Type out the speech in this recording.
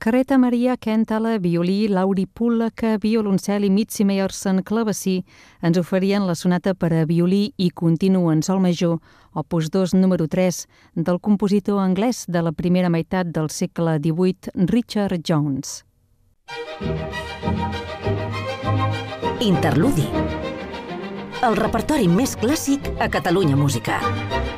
Carreta Maria Kentala, violí, Lauri Pullack, violoncel i Mitzi Meyerson, clavecí, ens oferien la sonata per a violí i continu en sol major, opus 2, número 3, del compositor anglès de la primera meitat del segle XVIII, Richard Jones. Interludi. El repertori més clàssic a Catalunya Música.